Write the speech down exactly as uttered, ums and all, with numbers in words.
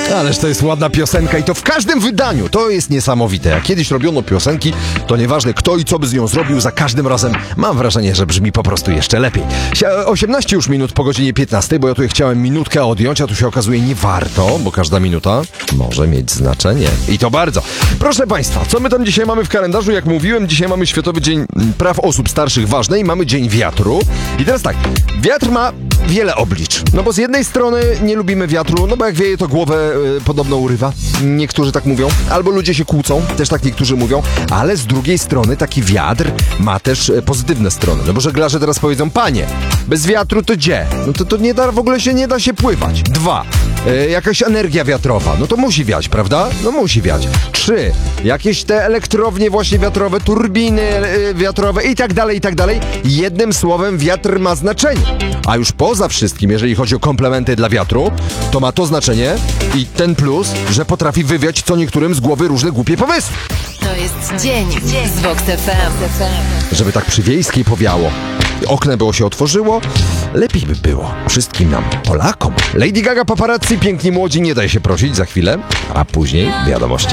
Ależ to jest ładna piosenka i to w każdym wydaniu. To jest niesamowite. Jak kiedyś robiono piosenki, to nieważne kto i co by z nią zrobił, za każdym razem mam wrażenie, że brzmi po prostu jeszcze lepiej. osiemnaście już minut po godzinie piętnastej, bo ja tutaj chciałem minutkę odjąć, a tu się okazuje nie warto, bo każda minuta może mieć znaczenie. I to bardzo. Proszę Państwa, co my tam dzisiaj mamy w kalendarzu? Jak mówiłem, dzisiaj mamy Światowy Dzień Praw Osób Starszych Ważne i mamy Dzień Wiatru. I teraz tak, wiatr ma wiele oblicz. No bo z jednej strony nie lubimy wiatru, no bo jak wieje to głowę y, podobno urywa. Niektórzy tak mówią. Albo ludzie się kłócą, też tak niektórzy mówią. Ale z drugiej strony taki wiatr ma też y, pozytywne strony. No bo żeglarze teraz powiedzą, panie, bez wiatru to gdzie? No to, to nie da, w ogóle się nie da się pływać. Dwa, y, jakaś energia wiatrowa. No to musi wiać, prawda? No musi wiać. Trzy, jakieś te elektrownie właśnie wiatrowe, turbiny y, wiatrowe i tak dalej, i tak dalej. Jednym słowem wiatr ma znaczenie. A już poza wszystkim, jeżeli chodzi o komplementy dla wiatru, to ma to znaczenie i ten plus, że potrafi wywiać co niektórym z głowy różne głupie pomysły. To jest dzień, dzień z Vox F M. Żeby tak przy Wiejskiej powiało, okno było się otworzyło, lepiej by było wszystkim nam, Polakom. Lady Gaga, paparazzi, piękni młodzi, nie daj się prosić za chwilę, a później wiadomości.